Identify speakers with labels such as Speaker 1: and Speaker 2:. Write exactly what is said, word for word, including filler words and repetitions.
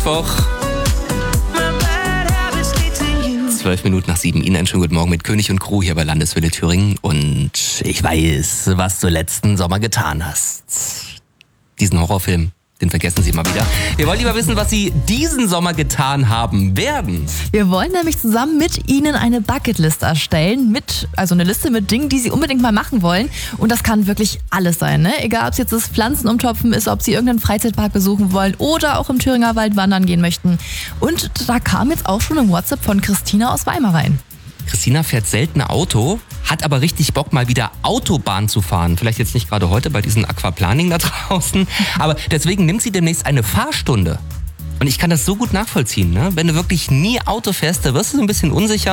Speaker 1: Mittwoch. Zwölf Minuten nach sieben. Ihnen einen schönen guten Morgen mit König und Crew hier bei Landeswelle Thüringen. Und ich weiß, was du letzten Sommer getan hast. Diesen Horrorfilm, den vergessen Sie mal wieder. Wir wollen lieber wissen, was Sie diesen Sommer getan haben werden.
Speaker 2: Wir wollen nämlich zusammen mit Ihnen eine Bucketlist erstellen. Mit, also eine Liste mit Dingen, die Sie unbedingt mal machen wollen. Und das kann wirklich alles sein, ne? Egal, ob es jetzt das Pflanzen umtopfen ist, ob Sie irgendeinen Freizeitpark besuchen wollen oder auch im Thüringer Wald wandern gehen möchten. Und da kam jetzt auch schon ein WhatsApp von Christina aus Weimar rein.
Speaker 1: Christina fährt selten Auto, hat aber richtig Bock, mal wieder Autobahn zu fahren. Vielleicht jetzt nicht gerade heute bei diesem Aquaplaning da draußen, aber deswegen nimmt sie demnächst eine Fahrstunde. Und ich kann das so gut nachvollziehen, ne? Wenn du wirklich nie Auto fährst, da wirst du so ein bisschen unsicher.